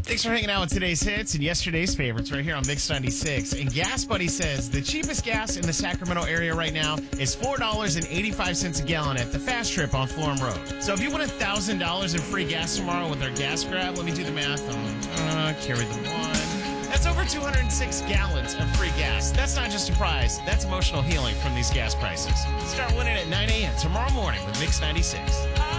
Thanks for hanging out with today's hits and yesterday's favorites right here on Mix 96. And Gas Buddy says the cheapest gas in the Sacramento area right now is $4.85 a gallon at the Fast Trip on Florham Road. So if you win $1,000 in free gas tomorrow with our gas grab, let me do the math. Carry the one. That's over 206 gallons of free gas. That's not just a prize. That's emotional healing from these gas prices. Start winning at 9 a.m. tomorrow morning with Mix 96.